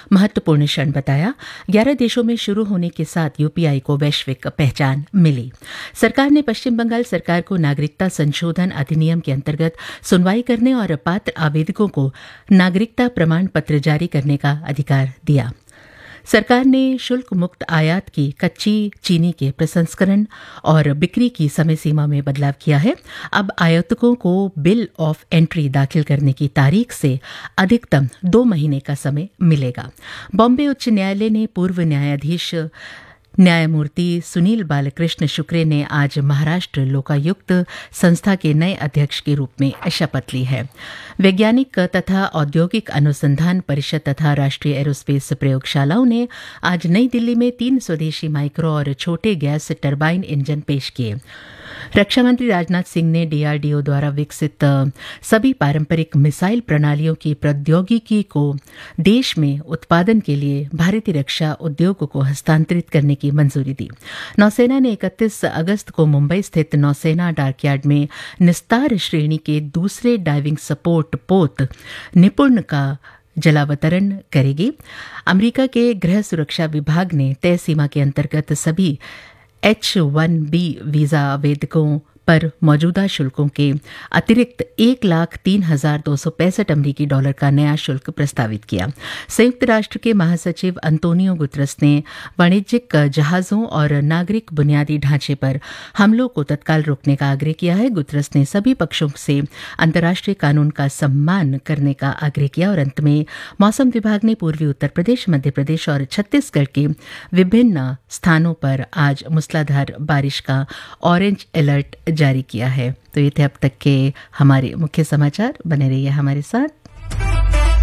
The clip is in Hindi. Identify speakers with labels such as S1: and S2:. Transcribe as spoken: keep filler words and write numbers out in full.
S1: महत्वपूर्ण क्षण बताया। ग्यारह देशों में शुरू होने के साथ यूपीआई को वैश्विक पहचान मिली। सरकार ने पश्चिम बंगाल सरकार को नागरिकता संशोधन अधिनियम के अंतर्गत सुनवाई करने और पात्र आवेदकों को नागरिकता प्रमाण पत्र जारी करने का अधिकार दिया। सरकार ने शुल्क मुक्त आयात की कच्ची चीनी के प्रसंस्करण और बिक्री की समय सीमा में बदलाव किया है। अब आयातकों को बिल ऑफ एंट्री दाखिल करने की तारीख से अधिकतम दो महीने का समय मिलेगा। बॉम्बे उच्च न्यायालय ने पूर्व न्यायाधीश न्यायमूर्ति सुनील बालकृष्ण शुक्रे ने आज महाराष्ट्र लोकायुक्त संस्था के नए अध्यक्ष के रूप में शपथ ली है। वैज्ञानिक तथा औद्योगिक अनुसंधान परिषद तथा राष्ट्रीय एरोस्पेस प्रयोगशालाओं ने आज नई दिल्ली में तीन स्वदेशी माइक्रो और छोटे गैस टरबाइन इंजन पेश किए। रक्षा मंत्री राजनाथ सिंह ने डीआरडीओ द्वारा विकसित सभी पारंपरिक मिसाइल प्रणालियों की प्रौद्योगिकी को देश में उत्पादन के लिए भारतीय रक्षा उद्योग को हस्तांतरित करने की मंजूरी दी। नौसेना ने इकतीस अगस्त को मुंबई स्थित नौसेना डाकयार्ड में निस्तार श्रेणी के दूसरे डाइविंग सपोर्ट पोत निपुण का जलावतरण करेगी। अमेरिका के गृह सुरक्षा विभाग ने तय सीमा के अंतर्गत सभी एच वन बी वीजा आवेदकों पर मौजूदा शुल्कों के अतिरिक्त एक लाख तीन हजार दो सौ पैंसठ अमरीकी डॉलर का नया शुल्क प्रस्तावित किया। संयुक्त राष्ट्र के महासचिव अंतोनियो गुतरस ने वाणिज्यिक जहाजों और नागरिक बुनियादी ढांचे पर हमलों को तत्काल रोकने का आग्रह किया है। गुतरस ने सभी पक्षों से अंतर्राष्ट्रीय कानून का सम्मान करने का आग्रह किया और अंत में मौसम विभाग ने पूर्वी उत्तर प्रदेश, मध्य प्रदेश और छत्तीसगढ़ के विभिन्न स्थानों पर आज मूसलाधार बारिश का ऑरेंज अलर्ट जारी किया है। तो ये थे अब तक के हमारे मुख्य समाचार। बने रहिए हमारे साथ।